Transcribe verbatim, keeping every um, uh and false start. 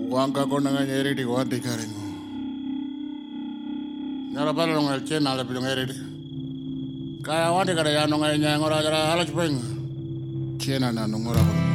Wangka ko na nga nyeri di wadi karingo. Nyara pala nung el chena le pilong eri di. Kaya wadi kada ya nung ay nyang ora jara halas peng. Chena na nung ora ko.